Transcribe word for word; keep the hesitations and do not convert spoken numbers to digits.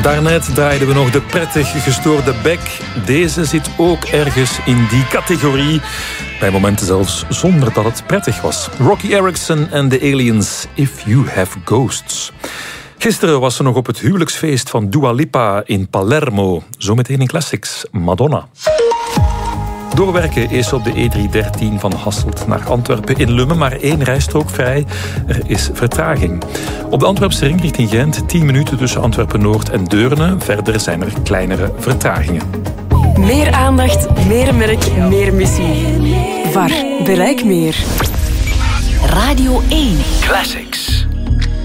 Daarnet draaiden we nog de prettig gestoorde bek. Deze zit ook ergens in die categorie. Bij momenten zelfs zonder dat het prettig was. Rocky Erickson en The Aliens, If You Have Ghosts. Gisteren was ze nog op het huwelijksfeest van Dua Lipa in Palermo. Zometeen in Classics, Madonna. Doorwerken is op de E driehonderddertien van Hasselt naar Antwerpen in Lummen, maar één rijstrook vrij. Er is vertraging. Op de Antwerpse ring richting Gent, tien minuten tussen Antwerpen-Noord en Deurne. Verder zijn er kleinere vertragingen. Meer aandacht, meer merk, meer missie. V A R, bereik meer. Radio één. Classic.